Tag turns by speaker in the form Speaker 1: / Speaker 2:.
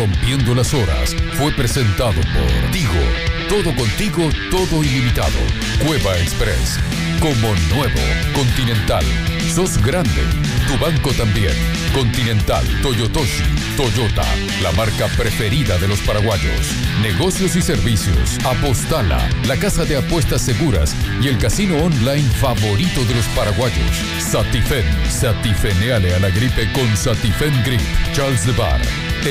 Speaker 1: Rompiendo las Horas fue presentado por Tigo. Todo contigo, todo ilimitado. Cueva Express. Como nuevo. Continental. Sos grande. Tu banco también. Continental. Toyotoshi. Toyota. La marca preferida de los paraguayos. Negocios y servicios. Apostala. La casa de apuestas seguras y el casino online favorito de los paraguayos. Satifen. Satifeneale a la gripe con Satifen Grip. Charles de Bar.